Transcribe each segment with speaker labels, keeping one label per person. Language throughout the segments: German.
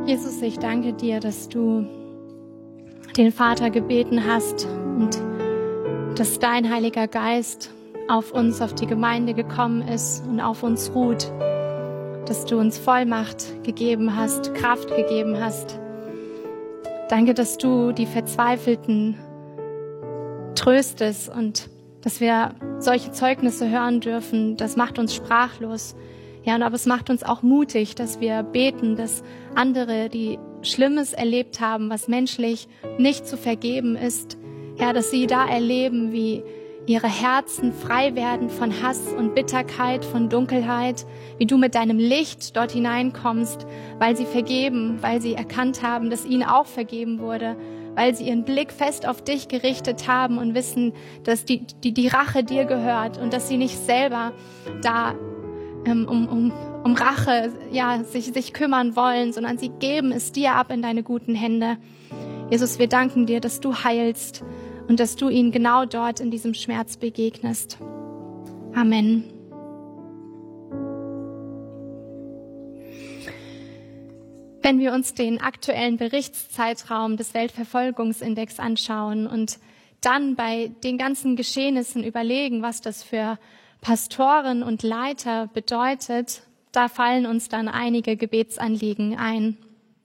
Speaker 1: Jesus, ich danke dir, dass du den Vater gebeten hast und dass dein Heiliger Geist auf uns, auf die Gemeinde gekommen ist und auf uns ruht, dass du uns Vollmacht gegeben hast, Kraft gegeben hast. Danke, dass du die Verzweifelten tröstest und dass wir solche Zeugnisse hören dürfen. Das macht uns sprachlos. Ja, aber es macht uns auch mutig, dass wir beten, dass andere, die Schlimmes erlebt haben, was menschlich nicht zu vergeben ist, ja, dass sie da erleben, wie ihre Herzen frei werden von Hass und Bitterkeit, von Dunkelheit, wie du mit deinem Licht dort hineinkommst, weil sie vergeben, weil sie erkannt haben, dass ihnen auch vergeben wurde, weil sie ihren Blick fest auf dich gerichtet haben und wissen, dass die Rache dir gehört und dass sie nicht selber da um Rache sich kümmern wollen, sondern sie geben es dir ab in deine guten Hände. Jesus, wir danken dir, dass du heilst und dass du ihnen genau dort in diesem Schmerz begegnest. Amen. Wenn wir uns den aktuellen Berichtszeitraum des Weltverfolgungsindex anschauen und dann bei den ganzen Geschehnissen überlegen, was das für Pastoren und Leiter bedeutet, da fallen uns dann einige Gebetsanliegen ein.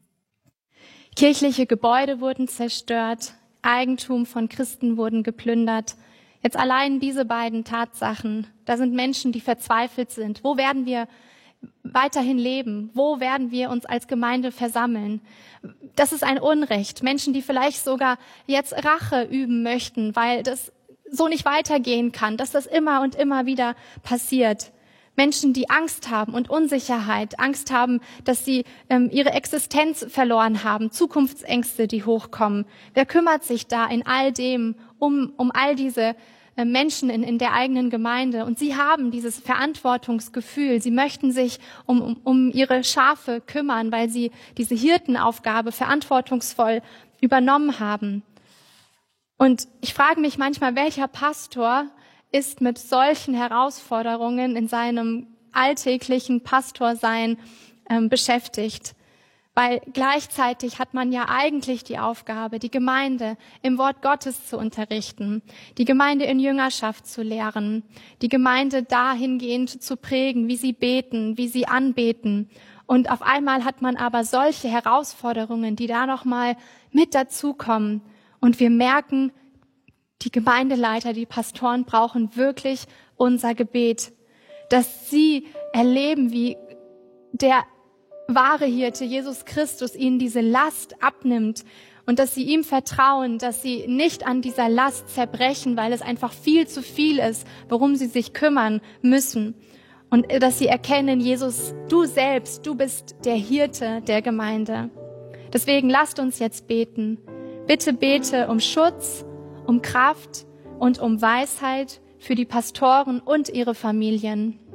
Speaker 1: Kirchliche Gebäude wurden zerstört, Eigentum von Christen wurden geplündert. Jetzt allein diese beiden Tatsachen, da sind Menschen, die verzweifelt sind. Wo werden wir weiterhin leben? Wo werden wir uns als Gemeinde versammeln? Das ist ein Unrecht. Menschen, die vielleicht sogar jetzt Rache üben möchten, weil das so nicht weitergehen kann, dass das immer und immer wieder passiert. Menschen, die Angst haben und Unsicherheit, Angst haben, dass sie ihre Existenz verloren haben, Zukunftsängste, die hochkommen. Wer kümmert sich da in all dem um all diese Menschen in der eigenen Gemeinde? Und sie haben dieses Verantwortungsgefühl. Sie möchten sich um ihre Schafe kümmern, weil sie diese Hirtenaufgabe verantwortungsvoll übernommen haben. Und ich frage mich manchmal, welcher Pastor ist mit solchen Herausforderungen in seinem alltäglichen Pastorsein beschäftigt? Weil gleichzeitig hat man ja eigentlich die Aufgabe, die Gemeinde im Wort Gottes zu unterrichten, die Gemeinde in Jüngerschaft zu lehren, die Gemeinde dahingehend zu prägen, wie sie beten, wie sie anbeten. Und auf einmal hat man aber solche Herausforderungen, die da nochmal mit dazukommen. Und wir merken, die Gemeindeleiter, die Pastoren brauchen wirklich unser Gebet, dass sie erleben, wie der wahre Hirte, Jesus Christus, ihnen diese Last abnimmt und dass sie ihm vertrauen, dass sie nicht an dieser Last zerbrechen, weil es einfach viel zu viel ist, worum sie sich kümmern müssen. Und dass sie erkennen, Jesus, du selbst, du bist der Hirte der Gemeinde. Deswegen lasst uns jetzt beten. Bitte bete um Schutz, um Kraft und um Weisheit für die Pastoren und ihre Familien.